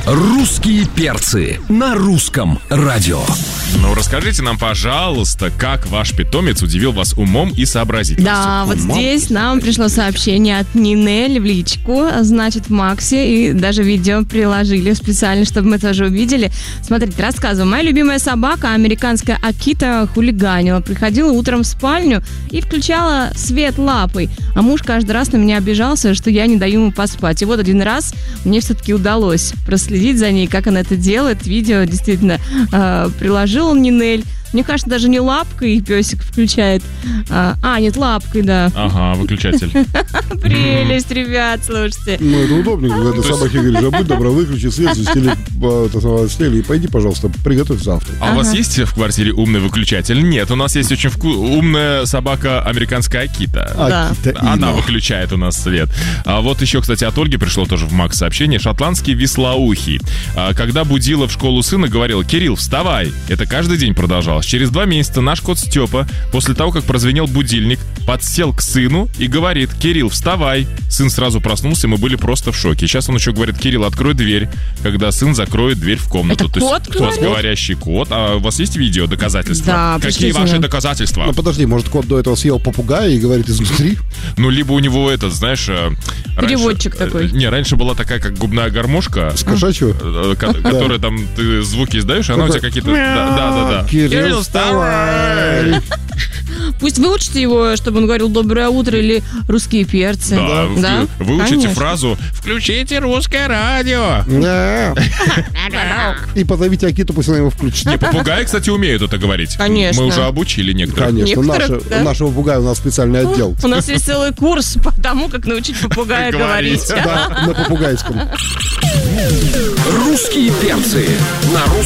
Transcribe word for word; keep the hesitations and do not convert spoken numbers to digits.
«Русские перцы» на русском радио. Ну, расскажите нам, пожалуйста, как ваш питомец удивил вас умом и сообразительностью. Да, вот умом? здесь нам пришло сообщение от Нинель в личку, значит, в Максе, и даже видео приложили специально, чтобы мы тоже увидели. Смотрите, рассказываю. Моя любимая собака, американская Акита, хулиганила. Приходила утром в спальню и включала свет лапой. А муж каждый раз на меня обижался, что я не даю ему поспать. И вот один раз мне все-таки удалось проследить за ней, как она это делает. Видео действительно э, приложил Нинель. Мне кажется, даже не лапкой песик включает. А, а нет, лапкой, да. Ага, выключатель. Прелесть, ребят, слушайте. Ну, это удобнее, когда ты собаке говоришь: а будь добра, выключи свет, застели, застели и пойди, пожалуйста, приготовь завтрак. А у вас есть в квартире умный выключатель? Нет, у нас есть очень вку- умная собака американская Акита. Да. Акита Она Ино. выключает у нас свет. А вот еще, кстати, от Ольги пришло тоже в Макс сообщение. Шотландский вислоухий. А, когда будила в школу сына, говорил: Кирилл, вставай. Это каждый день продолжалось. Через два месяца наш кот Степа, после того, как прозвенел будильник, подсел к сыну и говорит: Кирилл, вставай. Сын сразу проснулся, и мы были просто в шоке. Сейчас он еще говорит: Кирилл, открой дверь, когда сын закроет дверь в комнату. Это То есть, кот у вас говорит? говорящий кот. А у вас есть видео, доказательства? Да, Какие пришлите ваши нам. доказательства? Ну, подожди, может, кот до этого съел попугая и говорит изнутри? Ну, либо у него этот, знаешь... э, Переводчик раньше, такой. э, Не, раньше была такая, как губная гармошка, С кошачьего? э, ко- которая там, ты звуки издаешь, и она у тебя какие-то... Да, да, да. Кирилл, вставай! Пусть выучите его, чтобы он говорил «доброе утро» или «русские перцы». Да, Да? вы- выучите Конечно. фразу «Включите русское радио». Да. И позовите Акиту, пусть она его включит. Не, попугаи, кстати, умеют это говорить. Конечно. Мы уже обучили некоторых. Конечно, Некоторых, наши- да. нашего попугая у нас специальный отдел. У нас есть целый курс по тому, как научить попугая Говорить. говорить. Да, на попугайском. «Русские перцы» на русском